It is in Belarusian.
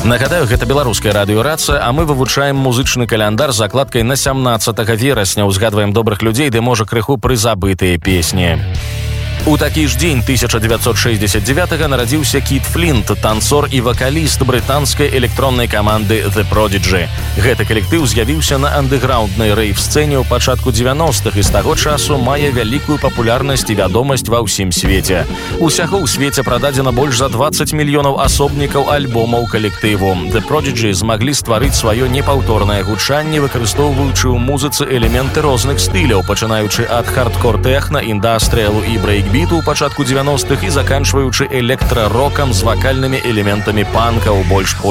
Нагадаю, гэта беларуская радыёрацыя, а мы вывучаем музычны каляндар з закладкай на 17 верасня. Узгадваем добрых людзей, ды можа крыху прызабытыя песні. У такі ж дзень 1969-го нарадзіўся Кіт Флінт, танцор і вакаліст брытанскай электроннай каманды The Prodigy. Гэты калектыў з'явіўся на андэграўнднай рэйв-сцэне ў пачатку 90-х і з таго часу мае вялікую папулярнасць і вядомасць ва ўсім свеце. Усяго ў свеце прададзена больш за 20 мільёнаў асобнікаў альбомаў калектыву. The Prodigy змаглі стварыць сваё непаўторнае гучанне, выкарыстоўваючы ў музыцы элементы розных стыляў, пачынаючы ад хардкор-тэхна, індастрыялу і брейкбіту у пачатку 90-х і заканчваючы электрарокам з вакальнымі элементамі панка ў больш